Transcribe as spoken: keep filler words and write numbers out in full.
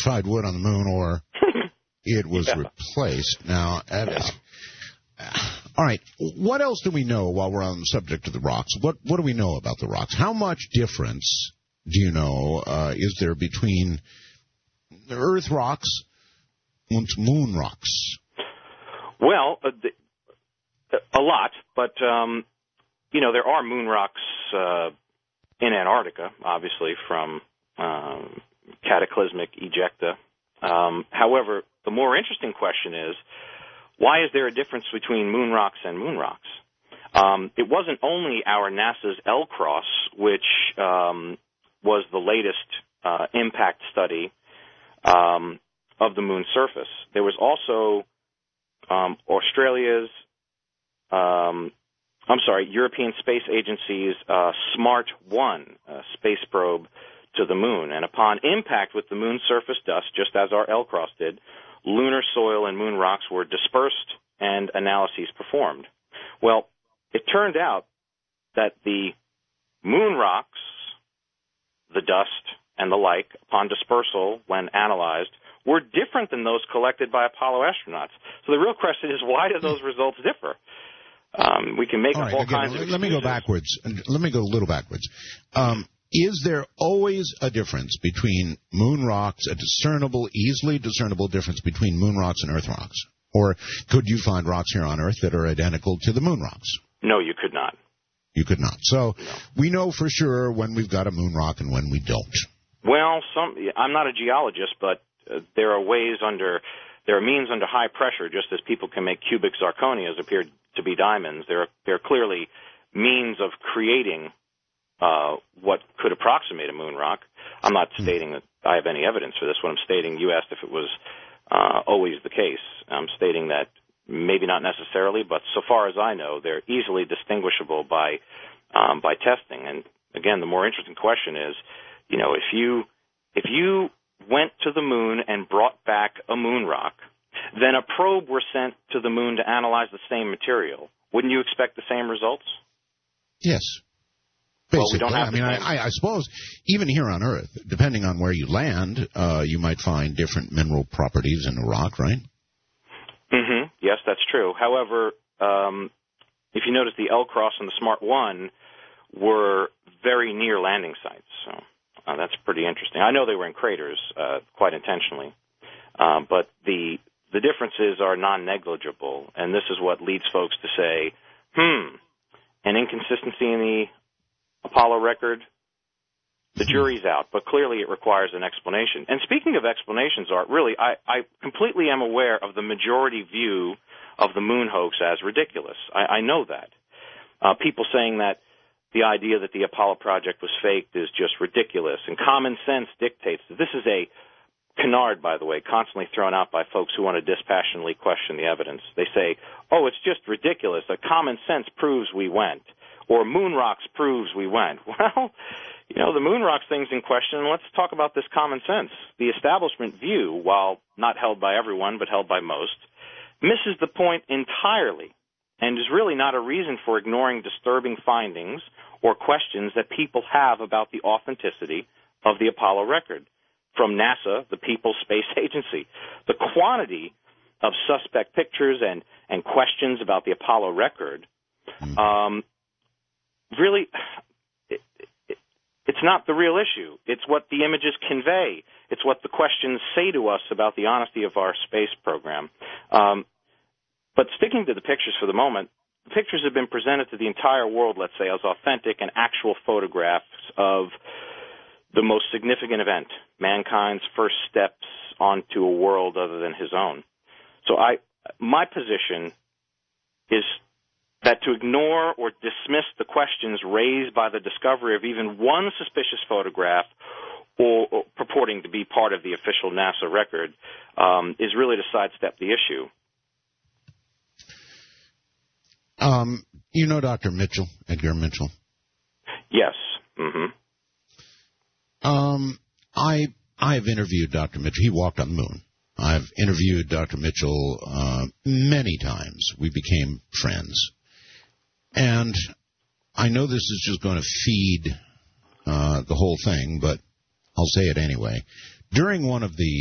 liquefied wood on the moon, or it was yeah. replaced. Now, that yeah. is... All right, what else do we know while we're on the subject of the rocks? What what do we know about the rocks? How much difference, do you know, uh, is there between the Earth rocks and moon rocks? Well, uh, the, a lot, but, um, you know, there are moon rocks uh, in Antarctica, obviously, from um, cataclysmic ejecta. Um, however, the more interesting question is, why is there a difference between moon rocks and moon rocks? Um, it wasn't only our NASA's L-CROSS, which um, was the latest uh, impact study um, of the moon's surface. There was also um, Australia's, um, I'm sorry, European Space Agency's uh, SMART one uh, space probe to the moon. And upon impact with the moon's surface dust, just as our L-CROSS did, lunar soil and moon rocks were dispersed and analyses performed. Well, it turned out that the moon rocks, the dust, and the like, upon dispersal when analyzed, were different than those collected by Apollo astronauts. So the real question is, why do those results differ? Um, we can make all up right, all again, kinds of Let me go backwards. Let me go a little backwards. Um, Is there always a difference between moon rocks, a discernible, easily discernible difference between moon rocks and Earth rocks? Or could you find rocks here on Earth that are identical to the moon rocks? No, you could not. You could not. So no. we know for sure when we've got a moon rock and when we don't. Well, some, I'm not a geologist, but uh, there are ways under, there are means under high pressure, just as people can make cubic zirconias appear to be diamonds. There are, there are clearly means of creating Uh, what could approximate a moon rock. I'm not stating that I have any evidence for this. What I'm stating, you asked if it was uh, always the case. I'm stating that maybe not necessarily, but so far as I know, they're easily distinguishable by um, by testing. And again, the more interesting question is, you know, if you if you went to the moon and brought back a moon rock, then a probe were sent to the moon to analyze the same material. Wouldn't you expect the same results? Yes. Basically, well, we don't have I mean, I, I suppose even here on Earth, depending on where you land, uh, you might find different mineral properties in a rock, right? Mm-hmm. Yes, that's true. However, um, if you notice, the L-CROSS and the SMART one were very near landing sites, so uh, that's pretty interesting. I know they were in craters uh, quite intentionally, uh, but the the differences are non-negligible, and this is what leads folks to say, hmm, an inconsistency in the Apollo record, the jury's out, but clearly it requires an explanation. And speaking of explanations, Art, really, I, I completely am aware of the majority view of the moon hoax as ridiculous. I, I know that. Uh, people saying that the idea that the Apollo project was faked is just ridiculous, and common sense dictates that this is a canard, by the way, constantly thrown out by folks who want to dispassionately question the evidence. They say, oh, it's just ridiculous. That common sense proves we went. Or moon rocks proves we went. Well, you know, the moon rocks thing's in question. Let's talk about this common sense. The establishment view, while not held by everyone but held by most, misses the point entirely and is really not a reason for ignoring disturbing findings or questions that people have about the authenticity of the Apollo record. From NASA, the People's Space Agency, the quantity of suspect pictures and, and questions about the Apollo record um, really, it, it, it's not the real issue. It's what the images convey. It's what the questions say to us about the honesty of our space program. Um, but sticking to the pictures for the moment, the pictures have been presented to the entire world, let's say, as authentic and actual photographs of the most significant event, mankind's first steps onto a world other than his own. So I, my position is that to ignore or dismiss the questions raised by the discovery of even one suspicious photograph or, or purporting to be part of the official NASA record um, is really to sidestep the issue. Um, you know Doctor Mitchell, Edgar Mitchell? Yes. Mm-hmm. Um, I I've interviewed Doctor Mitchell. He walked on the moon. I've interviewed Doctor Mitchell uh, many times. We became friends. And I know this is just going to feed uh, the whole thing, but I'll say it anyway. During one of the